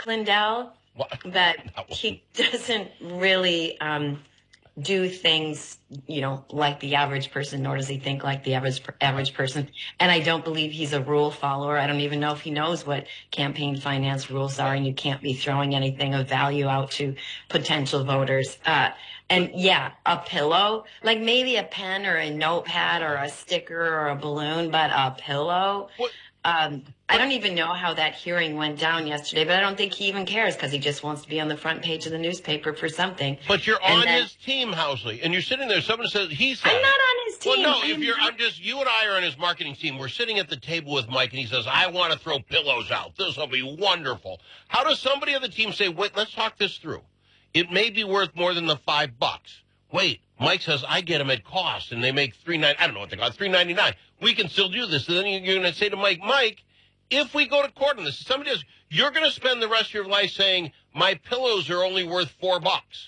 Lindell, that he doesn't really do things, like the average person, nor does he think like the average person. And I don't believe he's a rule follower. I don't even know if he knows what campaign finance rules are, and you can't be throwing anything of value out to potential voters. And yeah, a pillow, like maybe a pen or a notepad or a sticker or a balloon, but a pillow. I don't even know how that hearing went down yesterday, but I don't think he even cares because he just wants to be on the front page of the newspaper for something. But you're on his team, Housley, and you're sitting there. Someone says he said. I'm not on his team. Well, no, you and I are on his marketing team. We're sitting at the table with Mike, and he says, "I want to throw pillows out. This will be wonderful." How does somebody on the team say, "Wait, let's talk this through. It may be worth more than the $5." Wait, Mike says I get them at cost, and they make $3.99. I don't know what they cost, $3.99. We can still do this. And then you're going to say to Mike, if we go to court on this, somebody says you're going to spend the rest of your life saying my pillows are only worth $4,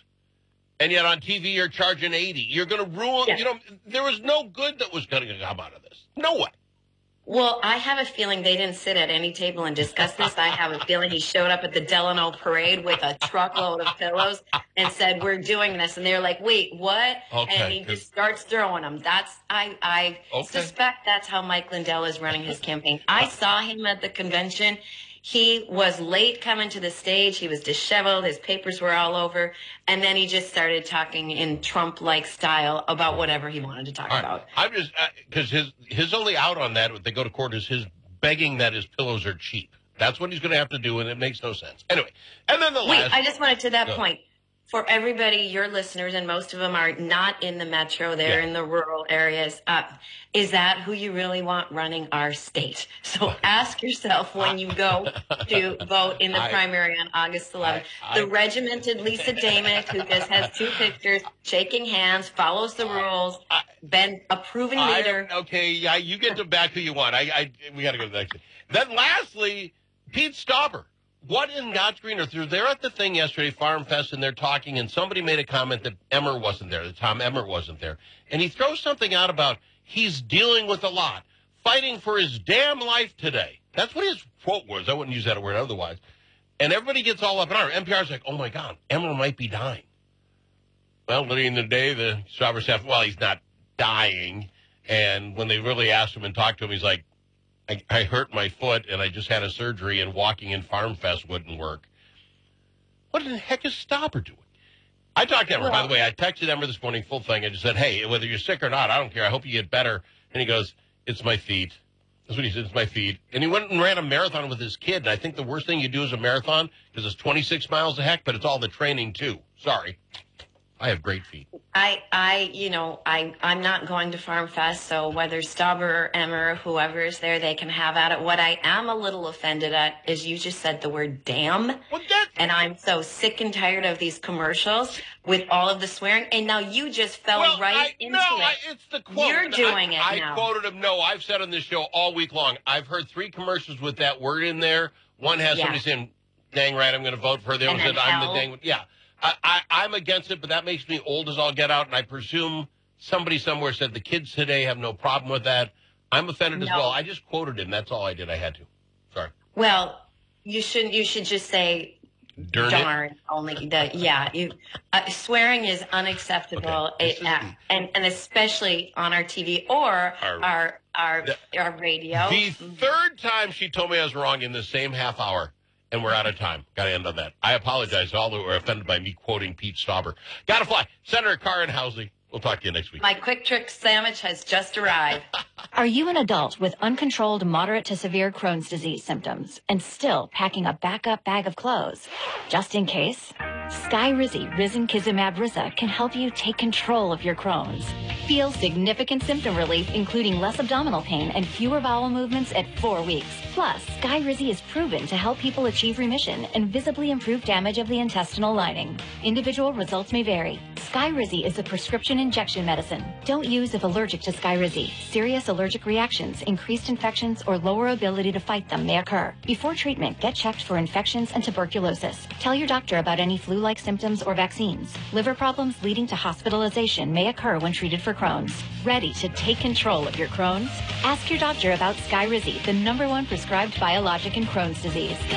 and yet on TV you're charging $80. You're going to ruin. Yeah. There was no good that was going to come out of this. No way. Well, I have a feeling they didn't sit at any table and discuss this. I have a feeling he showed up at the Delano parade with a truckload of pillows and said, "We're doing this." And they're like, "Wait, what?" Okay, and he just starts throwing them. I suspect that's how Mike Lindell is running his campaign. I saw him at the convention. He was late coming to the stage. He was disheveled. His papers were all over. And then he just started talking in Trump-like style about whatever he wanted to talk about. I'm just, because his only out on that, if they go to court, is his begging that his pillows are cheap. That's what he's going to have to do, and it makes no sense. Anyway, and then Wait, I just wanted to that point. For everybody, your listeners, and most of them are not in the metro, they're in the rural areas. Is that who you really want running our state? So ask yourself when you go to vote in the primary on August 11th. The regimented Lisa Damick, who just has 2 pictures, shaking hands, follows the rules, been a proven leader. You get to back who you want. We got to go to the next thing. Then lastly, Pete Stauber. What in God's green earth? They're at the thing yesterday, Farm Fest, and they're talking, and somebody made a comment that Emmer wasn't there, that Tom Emmer wasn't there. And he throws something out about he's dealing with a lot, fighting for his damn life today. That's what his quote was. I wouldn't use that word otherwise. And everybody gets all up in arms. NPR's like, oh, my God, Emmer might be dying. Well, later in the day, the Stauber staff, well, he's not dying. And when they really asked him and talked to him, he's like, I hurt my foot, and I just had a surgery, and walking in Farm Fest wouldn't work. What in the heck is Stauber doing? I talked to Emmer. By the way, I texted Emmer this morning, full thing. I just said, hey, whether you're sick or not, I don't care. I hope you get better. And he goes, it's my feet. That's what he said, it's my feet. And he went and ran a marathon with his kid. And I think the worst thing you do is a marathon, because it's 26 miles a heck, but it's all the training, too. Sorry. I have great feet. I'm not going to Farm Fest, so whether Stauber or Emmer or whoever is there, they can have at it. What I am a little offended at is you just said the word damn. And I'm so sick and tired of these commercials with all of the swearing. And now you just fell into it. It's the quote. You're doing it now. I quoted him. No, I've said on this show all week long, I've heard 3 commercials with that word in there. One has somebody saying, dang right, I'm going to vote for her. The other said, I'm the dang. Yeah. I'm against it, but that makes me old as all get out, and I presume somebody somewhere said the kids today have no problem with that. I'm offended as well. I just quoted him. That's all I did. I had to. Sorry. Well, you should just say darn. Swearing is unacceptable, and especially on our TV or our radio. The third time she told me I was wrong in the same half hour. And we're out of time. Got to end on that. I apologize to all who were offended by me quoting Pete Stauber. Got to fly. Senator Carr and Housley. We'll talk to you next week. My Quick Trip sandwich has just arrived. Are you an adult with uncontrolled moderate to severe Crohn's disease symptoms and still packing a backup bag of clothes? Just in case, Skyrizi Risankizumab Risa can help you take control of your Crohn's. Feel significant symptom relief, including less abdominal pain and fewer bowel movements at 4 weeks. Plus, Skyrizi is proven to help people achieve remission and visibly improve damage of the intestinal lining. Individual results may vary. Skyrizi is a prescription injection medicine. Don't use if allergic to Skyrizi. Serious allergic reactions, increased infections, or lower ability to fight them may occur. Before treatment, get checked for infections and tuberculosis. Tell your doctor about any flu-like symptoms or vaccines. Liver problems leading to hospitalization may occur when treated for Crohn's. Ready to take control of your Crohn's? Ask your doctor about Skyrizi, the #1 prescribed biologic in Crohn's disease.